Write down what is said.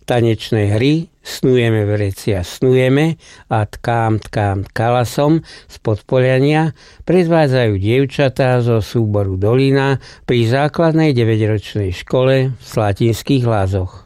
tanečnej hry Snujeme vrecia, snujeme a tkám kalasom z Podpoliania predvádzajú dievčatá zo súboru Dolina pri základnej 9-ročnej škole v Slatinských Lázoch.